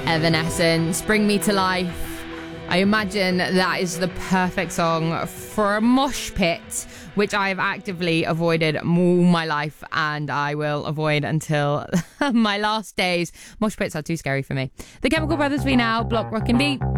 Evanescence, Bring Me to Life. I imagine that is the perfect song for a mosh pit, which I have actively avoided all my life, and I will avoid until my last days. Mosh pits are too scary for me. The Chemical Brothers, We Now, Block Rockin' Deep.